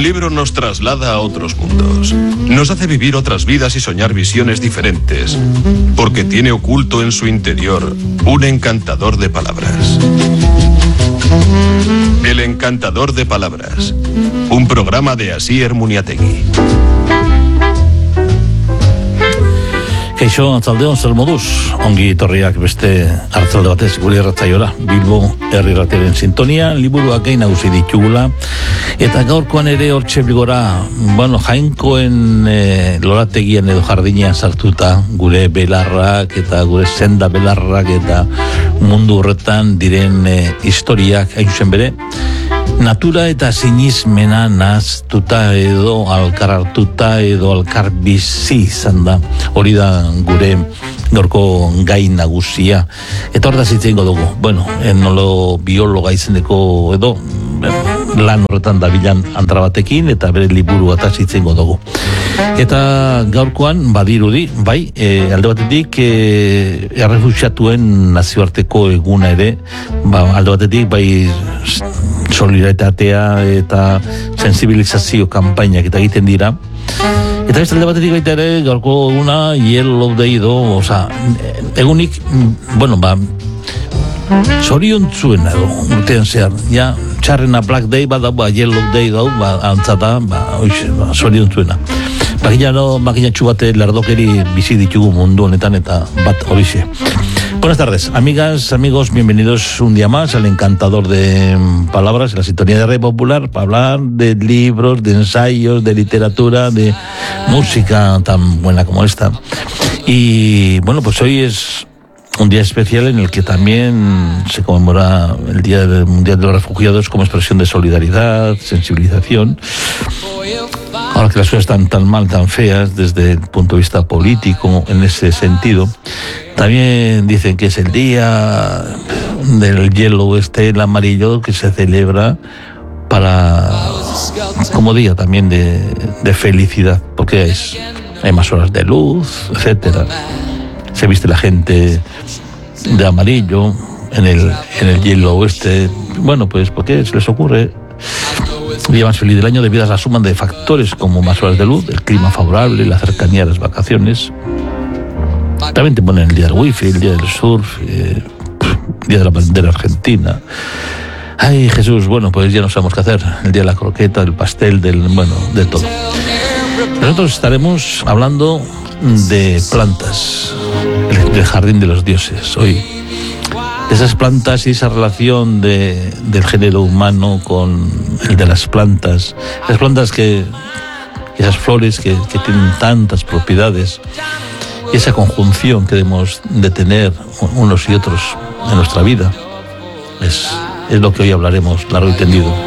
libro nos traslada a otros mundos. Nos hace vivir otras vidas y soñar visiones diferentes, porque tiene oculto en su interior un encantador de palabras. El encantador de palabras. Un programa de Asier Muniategui. Kaixo, atzaldeon, zer moduz? Ongi torriak beste hartzalde batez gure irratsaiola. Bilbo herri irratiaren sintonia, liburuak gain nagusi ditugula. Eta gaurkoan ere hortxe bilgora, jainkoen lorategian edo jardinean sartuta gure belarrak eta gure senda belarrak eta mundu horretan diren historiak hain zen bere. Natura eta sinismena nahaztuta edo alkar hartuta edo alkar bizi izan da. Hori da gure gaurko gai nagusia. Eta hor da zitzen dugu. Enolo biologa izeneko edo lan horretan dabilan antra batekin eta bere liburu eta zitzen dugu. Eta gaurkoan badirudi, alde batetik errefuxiatuen nazioarteko eguna ere, alde batetik solidaritatea eta sensibilizazio kanpainak eta egiten dira. Eta beste alde batetik baita ere gaurko eguna Yellow Day egunik, zoriontzuena urtean zehar, txarrena Black Day Yellow Day antzata, zoriontzuena. Makinatxu bate lardokeri bizi ditugu mundu honetan eta bat horixe. Buenas tardes, amigas, amigos, bienvenidos un día más al encantador de palabras, en la sintonía de Radio Popular, para hablar de libros, de ensayos, de literatura, de música tan buena como esta. Y pues hoy es un día especial en el que también se conmemora el Día Mundial de los Refugiados como expresión de solidaridad, sensibilización. Ahora que las cosas están tan mal, tan feas desde el punto de vista político, en ese sentido, también dicen que es el día del yellow, el amarillo, que se celebra como día también de felicidad, porque hay más horas de luz, etcétera. Se viste la gente de amarillo en el yellow porque se les ocurre el día más feliz del año debido a la suma de factores como más horas de luz, el clima favorable, la cercanía de las vacaciones. También te ponen el día del wifi, el día del surf, el día de la bandera argentina. Ay, Jesús, ya no sabemos qué hacer. El día de la croqueta, del pastel, de todo. Nosotros estaremos hablando de plantas, del jardín de los dioses, hoy. De esas plantas y esa relación del género humano con el de las plantas. Las plantas esas flores que tienen tantas propiedades. Y esa conjunción que debemos de tener unos y otros en nuestra vida. Es lo que hoy hablaremos largo y tendido.